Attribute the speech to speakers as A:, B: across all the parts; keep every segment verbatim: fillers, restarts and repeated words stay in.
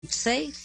A: Vocês,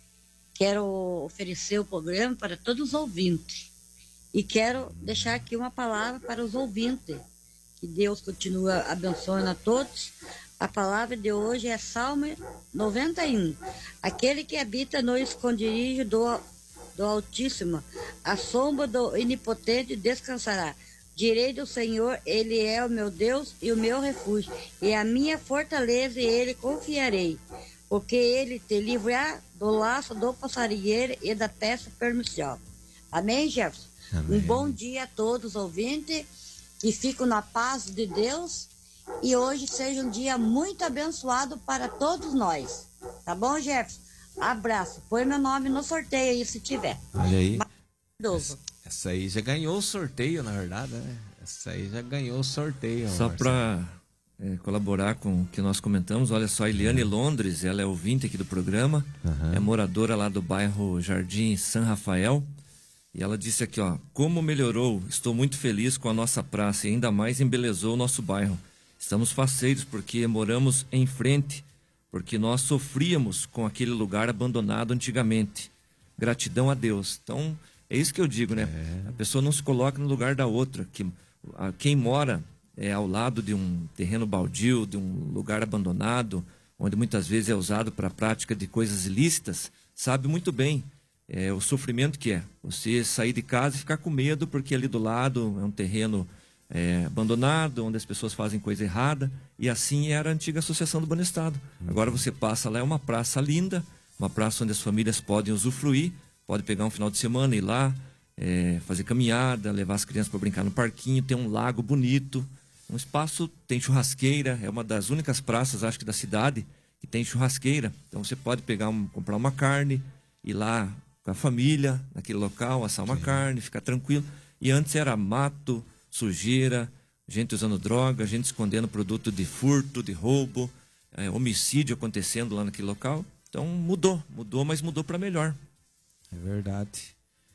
A: quero oferecer o programa para todos os ouvintes. E quero deixar aqui uma palavra para os ouvintes. Que Deus continua abençoando a todos. A palavra de hoje é Salmo noventa e um. Aquele que habita no esconderijo do, do Altíssimo, a sombra do Onipotente descansará. Direi do Senhor, Ele é o meu Deus e o meu refúgio, e a minha fortaleza, e Ele confiarei. Porque Ele te livrará do laço do passarinheiro e da peste perniciosa. Amém, Jefferson? Amém. Um bom dia a todos os ouvintes, que fiquem na paz de Deus, e hoje seja um dia muito abençoado para todos nós. Tá bom, Jefferson? Abraço. Põe meu nome no sorteio aí, se tiver.
B: Olha aí.
A: Essa,
B: essa aí já ganhou o sorteio, na verdade, né? Essa aí já ganhou o sorteio.
C: Só para é, colaborar com o que nós comentamos, olha só, a Eliane Londres, ela é ouvinte aqui do programa, uhum. é moradora lá do bairro Jardim São Rafael, e ela disse aqui, ó, como melhorou, estou muito feliz com a nossa praça e ainda mais embelezou o nosso bairro. Estamos faceiros porque moramos em frente, porque nós sofríamos com aquele lugar abandonado antigamente. Gratidão a Deus. Então, é isso que eu digo, né? É. A pessoa não se coloca no lugar da outra. Que, a, quem mora é, ao lado de um terreno baldio, de um lugar abandonado, onde muitas vezes é usado para a prática de coisas ilícitas, sabe muito bem é, o sofrimento que é. Você sair de casa e ficar com medo porque ali do lado é um terreno é, abandonado, onde as pessoas fazem coisa errada. E assim era a antiga Associação do Banestado. Agora você passa lá, é uma praça linda, uma praça onde as famílias podem usufruir, pode pegar um final de semana, ir lá, é, fazer caminhada, levar as crianças para brincar no parquinho, tem um lago bonito, um espaço, tem churrasqueira, é uma das únicas praças, acho que da cidade, que tem churrasqueira. Então você pode pegar um, comprar uma carne, ir lá com a família, naquele local, assar uma Sim. carne, ficar tranquilo. E antes era mato, sujeira, gente usando droga, gente escondendo produto de furto, de roubo, é, homicídio acontecendo lá naquele local. Então mudou, mudou, mas mudou para melhor.
B: É verdade.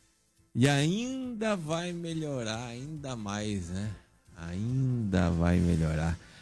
B: E ainda vai melhorar, ainda mais, né? Ainda vai melhorar.